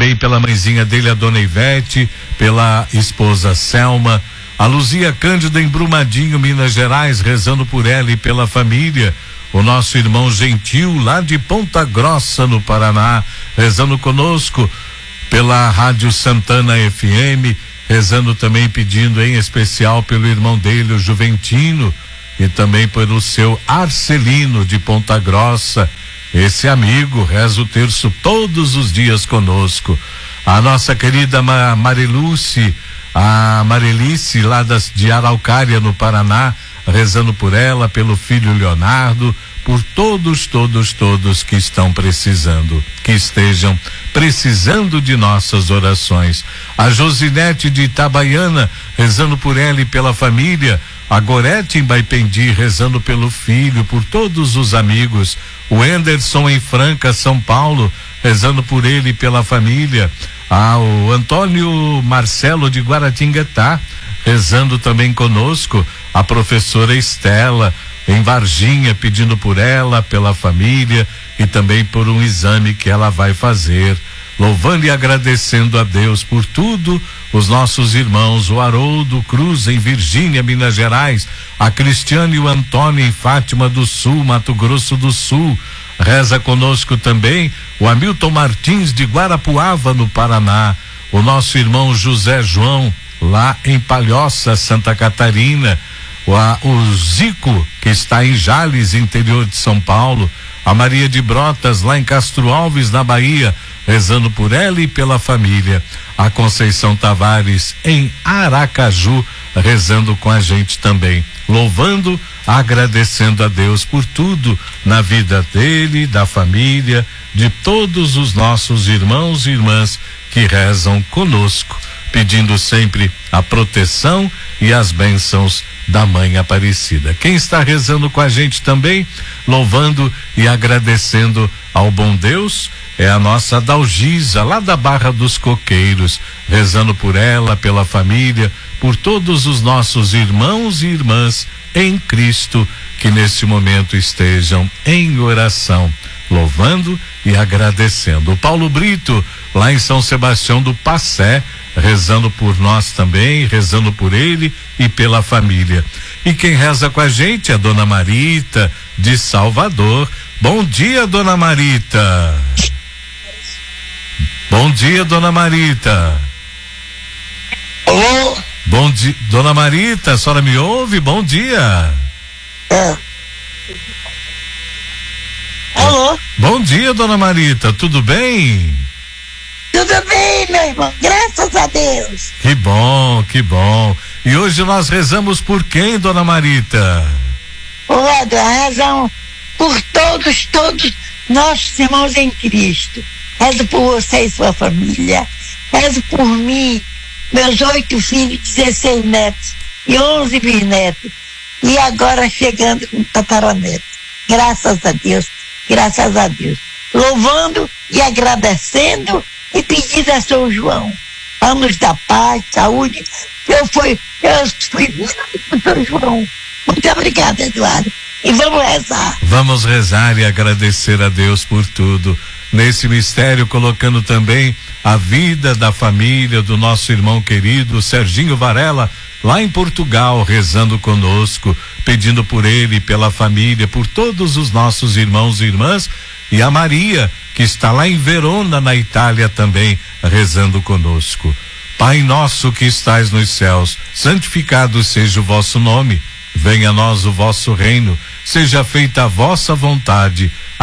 também pela mãezinha dele, a dona Ivete, pela esposa Selma, a Luzia Cândida em Brumadinho, Minas Gerais, rezando por ela e pela família. O nosso irmão Gentil, lá de Ponta Grossa, no Paraná, rezando conosco pela Rádio Santana FM, rezando também, pedindo em especial pelo irmão dele, o Juventino, e também pelo seu Arcelino de Ponta Grossa. Esse amigo reza o terço todos os dias conosco. A nossa querida Marelice, a Marelice lá de Araucária, no Paraná, rezando por ela, pelo filho Leonardo, por todos que estão precisando, que estejam precisando de nossas orações. A Josinete de Itabaiana, rezando por ela e pela família. A Gorete em Baipendi, rezando pelo filho, por todos os amigos. O Anderson em Franca, São Paulo, rezando por ele e pela família. O Antônio Marcelo de Guaratinguetá, rezando também conosco. A professora Estela em Varginha, pedindo por ela, pela família e também por um exame que ela vai fazer. Louvando e agradecendo a Deus por tudo, os nossos irmãos, o Haroldo Cruz em Virgínia, Minas Gerais, a Cristiane e o Antônio em Fátima do Sul, Mato Grosso do Sul. Reza conosco também o Hamilton Martins de Guarapuava, no Paraná, o nosso irmão José João lá em Palhoça, Santa Catarina, o Zico, que está em Jales, interior de São Paulo, a Maria de Brotas lá em Castro Alves, na Bahia, rezando por ela e pela família. A Conceição Tavares em Aracaju, rezando com a gente também, louvando, agradecendo a Deus por tudo na vida dele, da família, de todos os nossos irmãos e irmãs que rezam conosco, pedindo sempre a proteção e as bênçãos da Mãe Aparecida. Quem está rezando com a gente também, louvando e agradecendo ao bom Deus, é a nossa Dalgisa, lá da Barra dos Coqueiros, rezando por ela, pela família, por todos os nossos irmãos e irmãs em Cristo, que neste momento estejam em oração, louvando e agradecendo. O Paulo Brito, lá em São Sebastião do Passé, rezando por nós também, rezando por ele e pela família. E quem reza com a gente é a Dona Marita de Salvador. Bom dia, Dona Marita. Bom dia, Dona Marita. Alô? Bom dia, Dona Marita, a senhora me ouve? Bom dia. Alô? Bom dia, Dona Marita, tudo bem? Tudo bem, meu irmão, graças a Deus. Que bom, que bom. E hoje nós rezamos por quem, Dona Marita? Rezam por todos nossos irmãos em Cristo. Rezo por você e sua família. Rezo por mim, meus 8 filhos, 16 netos e 11 bisnetos. E agora chegando com tataraneto. Graças a Deus, graças a Deus. Louvando e agradecendo e pedindo a São João anos da paz, saúde. Eu fui muito com São João. Muito obrigada, Eduardo. E vamos rezar. Vamos rezar e agradecer a Deus por tudo. Nesse mistério, colocando também a vida da família do nosso irmão querido Serginho Varela, lá em Portugal, rezando conosco, pedindo por ele, pela família, por todos os nossos irmãos e irmãs, e a Maria, que está lá em Verona, na Itália também, rezando conosco. Pai nosso que estais nos céus, santificado seja o vosso nome, venha a nós o vosso reino, seja feita a vossa vontade,